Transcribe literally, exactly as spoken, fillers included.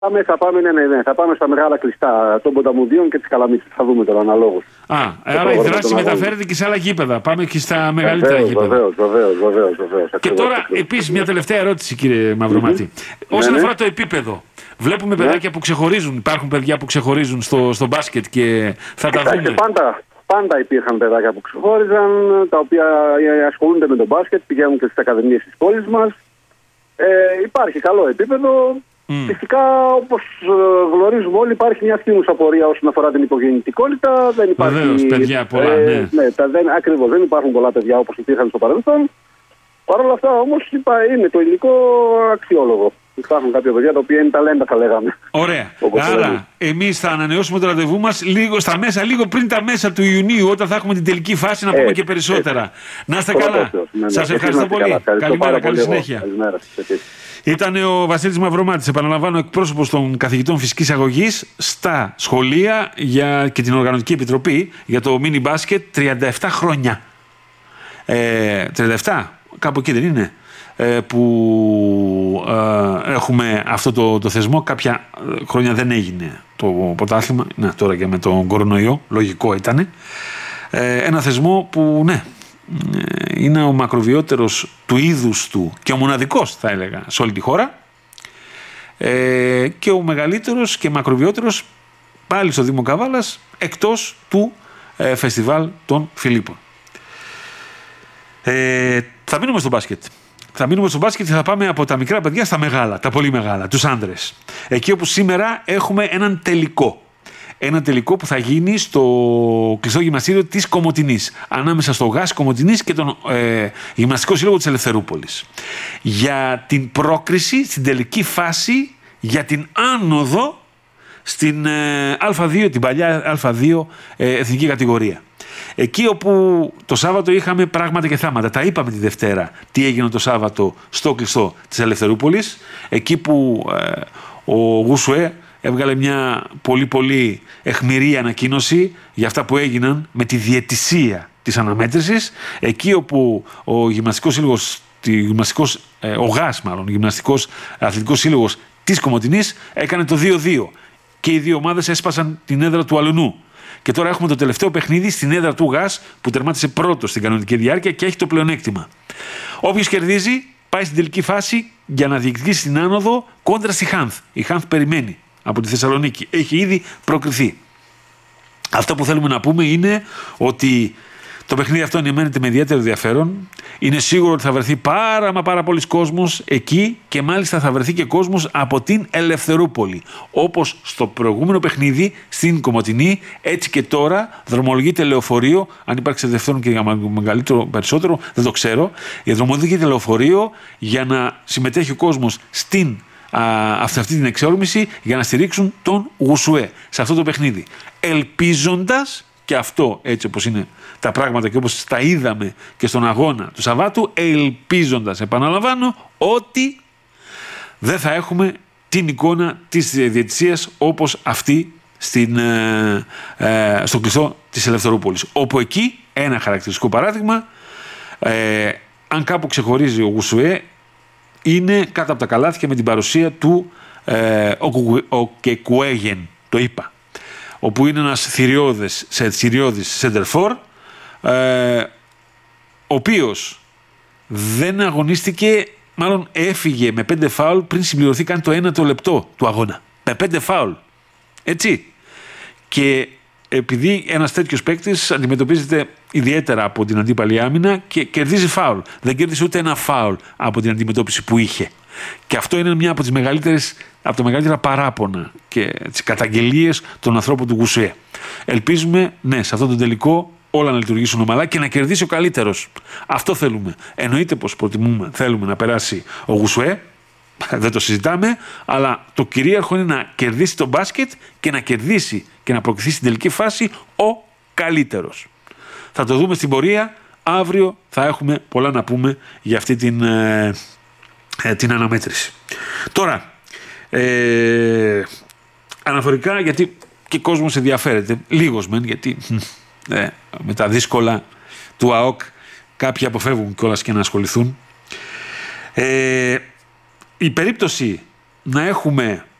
Πάμε, θα πάμε, ναι, ναι, ναι, θα πάμε στα μεγάλα κλειστά των Ποταμουδίων και της Καλαμίτσης. Θα δούμε τώρα αναλόγως. Α, άρα η δράση μεταφέρεται και σε άλλα γήπεδα. Πάμε και στα μεγαλύτερα βεβαίως, γήπεδα. Βεβαίως, βεβαίως, βεβαίως, βεβαίως. Και τώρα, επίσης, μια τελευταία ερώτηση, κύριε Μαυρομάτη. Mm-hmm. Όσον ναι, αφορά ναι. το επίπεδο, βλέπουμε παιδάκια ναι. που ξεχωρίζουν. Υπάρχουν παιδιά που ξεχωρίζουν στο, στο μπάσκετ και θα τα Κοιτάξτε, δούμε. Πάντα, πάντα υπήρχαν παιδάκια που ξεχώριζαν, τα οποία ασχολούνται με τον μπάσκετ, πηγαίνουν και στις ακαδημίες της πόλης μας. Ε, υπάρχει καλό επίπεδο. Mm. Φυσικά, όπως γνωρίζουμε όλοι, υπάρχει μια φθήνουσα πορεία όσον αφορά την υπογεννητικότητα. Δεν υπάρχει. Βεβαίως, παιδιά πολλά, ε, ναι. ναι τα, δεν, ακριβώς, δεν υπάρχουν πολλά παιδιά όπως υπήρχαν στο παρελθόν. Παρ' όλα αυτά, όμως, είναι το υλικό αξιόλογο. Υπάρχουν κάποια παιδιά τα οποία είναι ταλέντα, θα λέγαμε. Ωραία. Άρα, εμείς θα ανανεώσουμε το ραντεβού μας λίγο στα μέσα, λίγο πριν τα μέσα του Ιουνίου, όταν θα έχουμε την τελική φάση, να πούμε έτσι, και περισσότερα. Έτσι. Να είστε καλά. Ναι, ναι. Σας ευχαριστώ πολύ. Καλά. Καλημέρα, καλή συνέχεια. Καλημέρα. Ήταν ο Βασίλης Μαυρομάτης, επαναλαμβάνω, εκπρόσωπος των καθηγητών φυσικής αγωγής στα σχολεία για, και την Οργανωτική Επιτροπή για το μίνι μπάσκετ τριάντα επτά χρόνια. Ε, τριάντα επτά, κάπου εκεί δεν είναι, ε, που ε, έχουμε αυτό το, το θεσμό. Κάποια χρόνια δεν έγινε το πρωτάθλημα. Ναι, τώρα και με τον κορονοϊό, λογικό ήταν. Ε, ένα θεσμό που, ναι, είναι ο μακροβιότερος του είδους του και ο μοναδικός, θα έλεγα, σε όλη τη χώρα, ε, και ο μεγαλύτερος και μακροβιότερος πάλι στο Δήμο Καβάλας, εκτός του ε, φεστιβάλ των Φιλίππων. Ε, θα μείνουμε στο μπάσκετ. Θα μείνουμε στο μπάσκετ και θα πάμε από τα μικρά παιδιά στα μεγάλα, τα πολύ μεγάλα, τους άντρες. Εκεί όπου σήμερα έχουμε έναν τελικό. Ένα τελικό που θα γίνει στο κλειστό γυμναστήριο της Κομοτηνής, ανάμεσα στο ΓΑΣ Κομοτηνής και τον ε, Γυμναστικό Σύλλογο της Ελευθερούπολης, για την πρόκριση στην τελική φάση για την άνοδο στην ε, Α2, την παλιά Α2 ε, εθνική κατηγορία. Εκεί όπου το Σάββατο είχαμε πράγματα και θάματα. Τα είπαμε τη Δευτέρα τι έγινε το Σάββατο στο κλειστό της Ελευθερούπολης, εκεί που ε, ο Γουσουέ έβγαλε μια πολύ πολύ αιχμηρή ανακοίνωση για αυτά που έγιναν με τη διαιτησία της αναμέτρησης, εκεί όπου ο γυμναστικός σύλλογος, γυμναστικός, ε, ο ΓΑΣ μάλλον, ο γυμναστικός αθλητικός σύλλογος της Κομοτηνής έκανε το δύο δύο και οι δύο ομάδες έσπασαν την έδρα του αλουνού. Και τώρα έχουμε το τελευταίο παιχνίδι στην έδρα του ΓΑΣ που τερμάτισε πρώτο στην κανονική διάρκεια και έχει το πλεονέκτημα. Όποιος κερδίζει πάει στην τελική φάση για να διεκδικήσει την άνοδο κόντρα στη Χάνθ. Η Χάνθ περιμένει από τη Θεσσαλονίκη. Έχει ήδη προκριθεί. Αυτό που θέλουμε να πούμε είναι ότι το παιχνίδι αυτό αναμένεται με ιδιαίτερο ενδιαφέρον. Είναι σίγουρο ότι θα βρεθεί πάρα μα πάρα πολλοί κόσμος εκεί και μάλιστα θα βρεθεί και κόσμος από την Ελευθερούπολη. Όπως στο προηγούμενο παιχνίδι στην Κομοτηνή, έτσι και τώρα δρομολογείται λεωφορείο. Αν υπάρξει δεύτερον και για μεγαλύτερο περισσότερο, δεν το ξέρω. Δρομολογείται λεωφορείο για να συμμετέχει ο κόσμος στην Α, αυτή την εξόρμηση για να στηρίξουν τον Γουσουέ σε αυτό το παιχνίδι. Ελπίζοντας, και αυτό έτσι όπως είναι τα πράγματα και όπως τα είδαμε και στον αγώνα του Σαββάτου, ελπίζοντας, επαναλαμβάνω, ότι δεν θα έχουμε την εικόνα της διαιτησίας όπως αυτή στην, ε, ε, στο κλειστό της Ελευθερούπολης. Όπου εκεί, ένα χαρακτηριστικό παράδειγμα, ε, αν κάπου ξεχωρίζει ο Γουσουέ, είναι κάτω από τα καλάθια με την παρουσία του ε, ο Κεκουέγεν, το είπα, όπου είναι ένας θηριώδης, θηριώδης σεντερφόρ, ε, ο οποίος δεν αγωνίστηκε, μάλλον έφυγε με πέντε φάουλ πριν συμπληρωθεί καν το ένατο λεπτό του αγώνα. Με πέντε φάουλ. Έτσι. Και επειδή ένας τέτοιος παίκτης αντιμετωπίζεται ιδιαίτερα από την αντίπαλη άμυνα και κερδίζει φάουλ. Δεν κέρδισε ούτε ένα φάουλ από την αντιμετώπιση που είχε. Και αυτό είναι μια από τις μεγαλύτερες, από τα μεγαλύτερα παράπονα και τις καταγγελίες των ανθρώπων του Γουσουέ. Ελπίζουμε, ναι, σε αυτό το τελικό όλα να λειτουργήσουν ομαλά και να κερδίσει ο καλύτερος. Αυτό θέλουμε. Εννοείται πως προτιμούμε, θέλουμε να περάσει ο Γουσουέ. Δεν το συζητάμε, αλλά το κυρίαρχο είναι να κερδίσει το μπάσκετ και να κερδίσει και να προκριθεί στην τελική φάση ο καλύτερος. Θα το δούμε στην πορεία. Αύριο θα έχουμε πολλά να πούμε για αυτή την, ε, ε, την αναμέτρηση. Τώρα, ε, αναφορικά, γιατί και κόσμος ενδιαφέρεται, λίγος μεν, γιατί ε, με τα δύσκολα του ΑΟΚ κάποιοι αποφεύγουν κιόλας και να ασχοληθούν. Ε, η περίπτωση να έχουμε